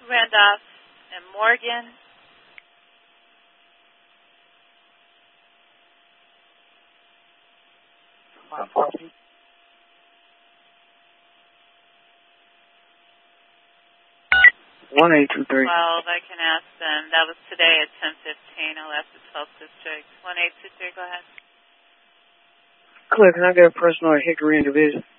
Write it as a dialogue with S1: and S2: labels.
S1: Randolph and Morgan.
S2: Coffee. 1823.
S1: 12, I can ask them. That was today at 10:15. I'll ask the 12th district. 1823, go ahead.
S2: Clear, can I get a personal at Hickory and Division?